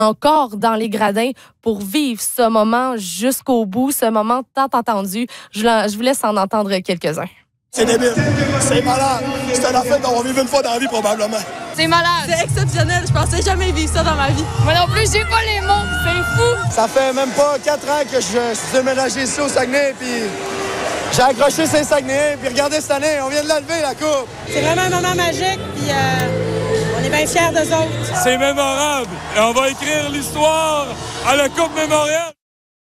encore dans les gradins pour vivre ce moment jusqu'au bout, ce moment tant attendu. Je vous laisse en entendre quelques-uns. C'est débile, c'est malade. C'était la fête qu'on va vivre une fois dans la vie probablement. C'est malade. C'est exceptionnel. Je pensais jamais vivre ça dans ma vie. Moi non plus, j'ai pas les mots. C'est fou. Ça fait même pas 4 ans que je suis déménagé ici au Saguenay, puis j'ai accroché Saint-Saguenay, puis regardez cette année, on vient de la lever, la coupe. C'est vraiment un moment magique, puis on est bien fiers d'eux autres. C'est mémorable. Et on va écrire l'histoire à la Coupe mémoriale.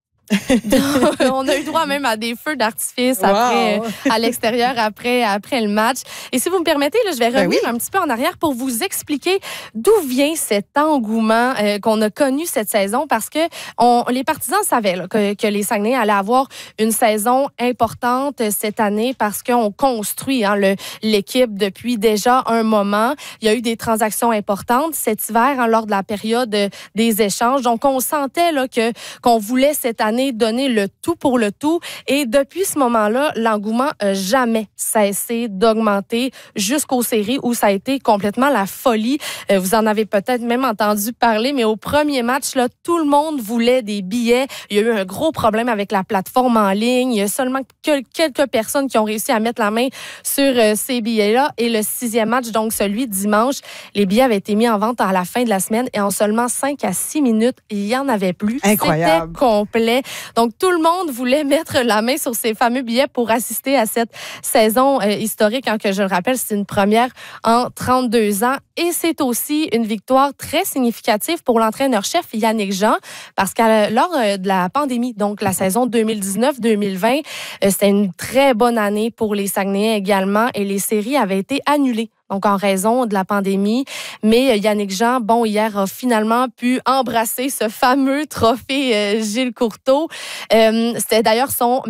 On a eu droit même à des feux d'artifice après, à l'extérieur après le match. Et si vous me permettez, là, je vais revenir un petit peu en arrière pour vous expliquer d'où vient cet engouement qu'on a connu cette saison, parce que les partisans savaient là, que les Saguenay allaient avoir une saison importante cette année parce qu'on construit l'équipe depuis déjà un moment. Il y a eu des transactions importantes cet hiver lors de la période des échanges. Donc, on sentait là, qu'on voulait cette année donner le tout pour le tout. Et depuis ce moment-là, l'engouement n'a jamais cessé d'augmenter jusqu'aux séries où ça a été complètement la folie. Vous en avez peut-être même entendu parler, mais au premier match, là, tout le monde voulait des billets. Il y a eu un gros problème avec la plateforme en ligne. Il y a seulement quelques personnes qui ont réussi à mettre la main sur ces billets-là. Et le 6e match, donc celui de dimanche, les billets avaient été mis en vente à la fin de la semaine et en seulement 5 à 6 minutes, il n'y en avait plus. Incroyable. C'était complet. Donc, tout le monde voulait mettre la main sur ces fameux billets pour assister à cette saison historique, que je le rappelle, c'est une première en 32 ans. Et c'est aussi une victoire très significative pour l'entraîneur-chef Yannick Jean, parce que lors de la pandémie, donc la saison 2019-2020, c'était une très bonne année pour les Saguenayens également, et les séries avaient été annulées. Donc, en raison de la pandémie. Mais Yannick Jean, hier, a finalement pu embrasser ce fameux trophée Gilles Courteau. C'était d'ailleurs son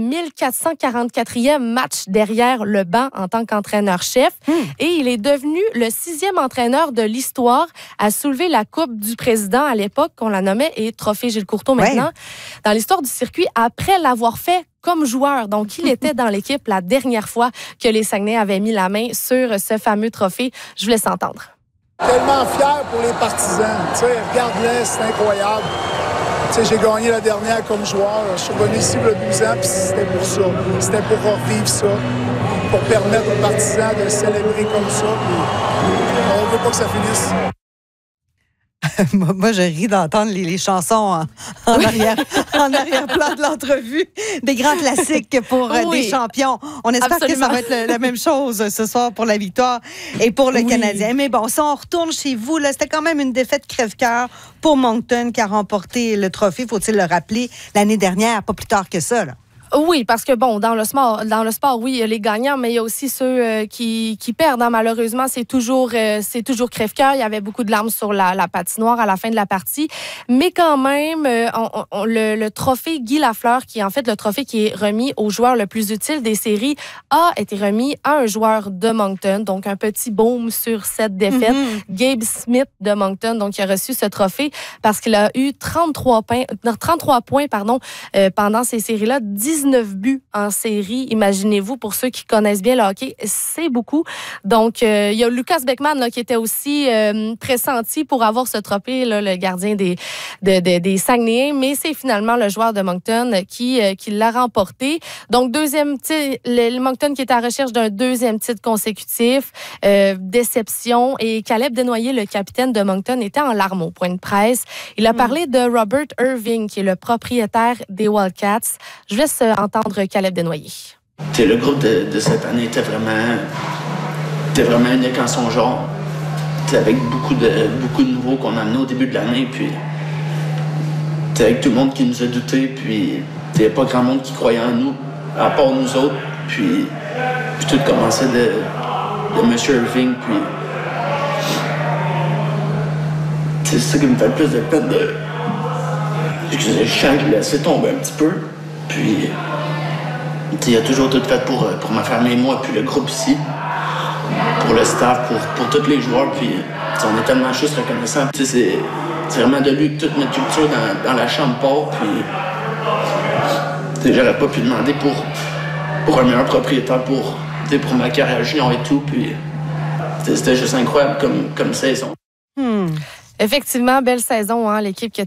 1444e match derrière le banc en tant qu'entraîneur-chef. Et il est devenu le 6e entraîneur de l'histoire à soulever la Coupe du Président à l'époque, qu'on la nommait, et trophée Gilles Courteau maintenant, dans l'histoire du circuit, après l'avoir fait comme joueur. Donc, il était dans l'équipe la dernière fois que les Saguenay avaient mis la main sur ce fameux trophée. Je vous laisse entendre. Tellement fier pour les partisans. Tu sais, regarde-les, c'est incroyable. Tu sais, j'ai gagné la dernière comme joueur. Je suis revenu ici il y a 12 ans, puis c'était pour ça. C'était pour revivre ça, pour permettre aux partisans de célébrer comme ça. Puis on ne veut pas que ça finisse. Moi, je ris d'entendre les chansons en arrière-plan de l'entrevue. Des grands classiques pour des champions. On espère que ça va être la même chose ce soir pour la victoire et pour le Canadien. Mais bon, si on retourne chez vous, là, c'était quand même une défaite crève-cœur pour Moncton qui a remporté le trophée, faut-il le rappeler, l'année dernière, pas plus tard que ça, là. Oui, parce que dans le sport, oui, il y a les gagnants, mais il y a aussi ceux qui perdent. Malheureusement, c'est toujours crève-cœur. Il y avait beaucoup de larmes sur la patinoire à la fin de la partie, mais quand même, le trophée Guy Lafleur, qui est en fait le trophée qui est remis au joueur le plus utile des séries, a été remis à un joueur de Moncton, donc un petit baume sur cette défaite. Gabe Smith de Moncton, donc il a reçu ce trophée parce qu'il a eu 33 points pendant ces séries-là, 19 buts en série, imaginez-vous, pour ceux qui connaissent bien le hockey, c'est beaucoup. Donc, il y a Lucas Beckman là, qui était aussi pressenti pour avoir ce trophée, là, le gardien des Saguenayens, mais c'est finalement le joueur de Moncton qui l'a remporté. Donc, deuxième titre, le Moncton qui est à la recherche d'un deuxième titre consécutif, déception, et Caleb Desnoyers, le capitaine de Moncton, était en larmes au point de presse. Il a parlé de Robert Irving, qui est le propriétaire des Wildcats. Je laisse entendre Caleb Desnoyers. Le groupe de cette année était vraiment unique en son genre. Avec beaucoup de nouveaux qu'on a amenés au début de l'année. Puis avec tout le monde qui nous a doutés. Puis il n'y avait pas grand monde qui croyait en nous, à part nous autres. Puis tout commençait de M. Irving. Puis c'est ça qui me fait le plus de peine. Je sens qu'il a laissé tomber un petit peu. Puis, il a toujours tout fait pour ma famille et moi, puis le groupe ici, pour le staff, pour tous les joueurs. Puis, on est tellement juste reconnaissants. C'est vraiment de lui que toute notre culture dans la chambre part. Puis, j'aurais pas pu demander pour un meilleur propriétaire pour ma carrière junior et tout. Puis, c'était juste incroyable comme saison. Effectivement, belle saison, l'équipe qui a